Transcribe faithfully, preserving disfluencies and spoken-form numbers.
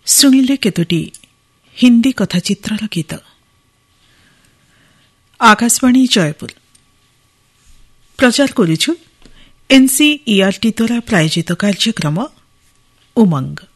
ଶୁଣିଲେ କେତୋଟି ହିନ୍ଦୀ କଥାଚିତ୍ରର ଗୀତ। ଆକାଶବାଣୀ ଜୟପୁର ପ୍ରଚାର କରୁଛୁ ଏନ୍ସିଇଆରଟି ଦ୍ୱାରା ପ୍ରାୟୋଜିତ କାର୍ଯ୍ୟକ୍ରମ ଉମଙ୍ଗ।